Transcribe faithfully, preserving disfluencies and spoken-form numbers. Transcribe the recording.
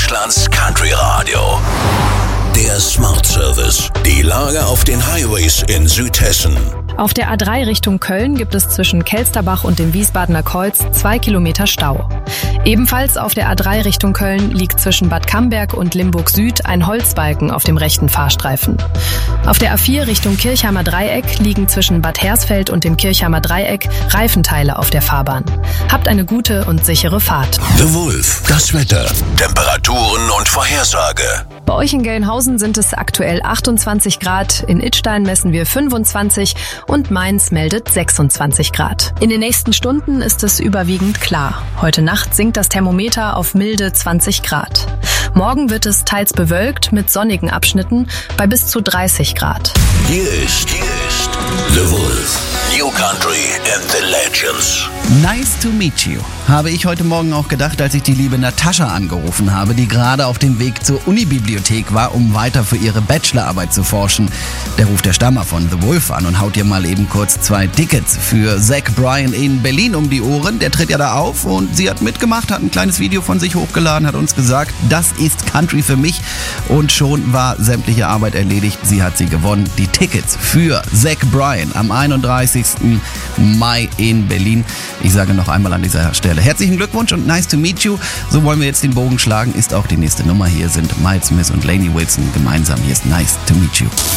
Deutschlands Country Radio. Der Smart Service. Die Lage auf den Highways in Südhessen. Auf der A drei Richtung Köln gibt es zwischen Kelsterbach und dem Wiesbadener Kreuz zwei Kilometer Stau. Ebenfalls auf der A drei Richtung Köln liegt zwischen Bad Camberg und Limburg Süd ein Holzbalken auf dem rechten Fahrstreifen. Auf der A vier Richtung Kirchheimer Dreieck liegen zwischen Bad Hersfeld und dem Kirchheimer Dreieck Reifenteile auf der Fahrbahn. Habt eine gute und sichere Fahrt. The Wolf, das Wetter, Temperaturen und Vorhersage. Bei euch in Gelnhausen sind es aktuell achtundzwanzig Grad, in Idstein messen wir fünfundzwanzig und Mainz meldet sechsundzwanzig Grad. In den nächsten Stunden ist es überwiegend klar. Heute Nacht sinkt das Thermometer auf milde zwanzig Grad. Morgen wird es teils bewölkt mit sonnigen Abschnitten bei bis zu dreißig Grad. Hier ist, hier ist The Wolf. New Country and the Legends. Nice to meet you, habe ich heute Morgen auch gedacht, als ich die liebe Natascha angerufen habe, die gerade auf dem Weg zur Unibibliothek war, um weiter für ihre Bachelorarbeit zu forschen. Der ruft der Stammer von The Wolf an und haut ihr mal eben kurz zwei Tickets für Zach Bryan in Berlin um die Ohren. Der tritt ja da auf und sie hat mitgemacht, hat ein kleines Video von sich hochgeladen, hat uns gesagt, das ist Country für mich, und schon war sämtliche Arbeit erledigt. Sie hat sie gewonnen. Die Tickets für Zach Bryan am einunddreißigsten Mai in Berlin. Ich sage noch einmal an dieser Stelle herzlichen Glückwunsch und nice to meet you. So wollen wir jetzt den Bogen schlagen, ist auch die nächste Nummer. Hier sind Miles Smith und Lainey Wilson gemeinsam. Hier ist Nice to meet you.